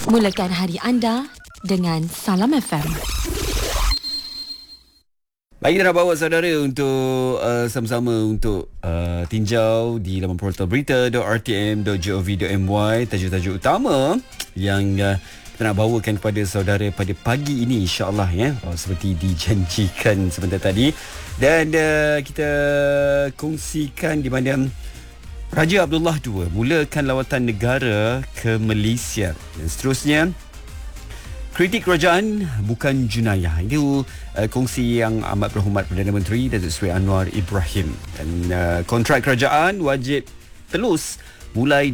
Mulakan hari anda dengan Salam FM. Baik, kita nak bawa saudara untuk sama-sama untuk tinjau di laman portal berita.rtm.gov.my tajuk-tajuk utama yang kita nak bawakan kepada saudara pada pagi ini, insyaAllah ya, seperti dijanjikan sebentar tadi. Dan kita kongsikan di mana Raja Abdullah II mulakan lawatan negara ke Malaysia. Dan seterusnya, kritik kerajaan bukan jenayah. Itu kongsi yang amat berhormat Perdana Menteri Datuk Seri Anwar Ibrahim. Dan kontrak kerajaan wajib telus mulai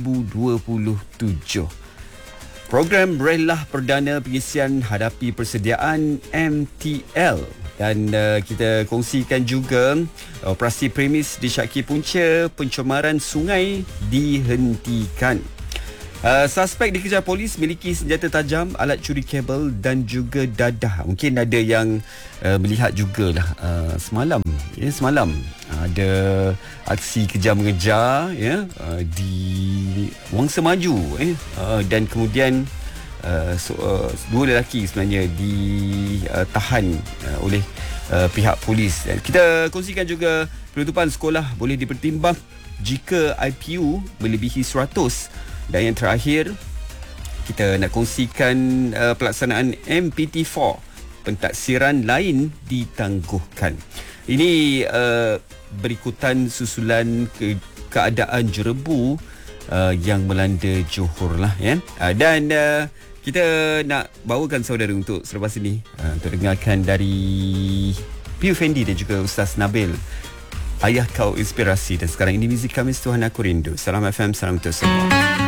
2027. Program Relah Perdana Pengisian hadapi persediaan MTL. Dan kita kongsikan juga operasi premis di Syaki Punca, pencemaran sungai dihentikan. Suspek dikejar polis miliki senjata tajam, alat curi kabel dan juga dadah. Mungkin ada yang melihat jugalah semalam ada aksi kejar-mengejar ya, di Wangsa Maju dan kemudian dua lelaki sebenarnya ditahan oleh pihak polis. Dan kita kongsikan juga penutupan sekolah boleh dipertimbang jika IPU melebihi 100. Dan yang terakhir, kita nak kongsikan pelaksanaan MPT4, pentaksiran lain ditangguhkan. Ini berikutan susulan keadaan jerebu yang melanda Johor lah ya. Dan kita nak bawakan saudara untuk selepas ini untuk dengarkan dari Piu Fendi dan juga Ustaz Nabil, Ayah Kau Inspirasi. Dan sekarang ini muzik Khamis Tuhan Aku Rindu. Salam FM, salam untuk semua.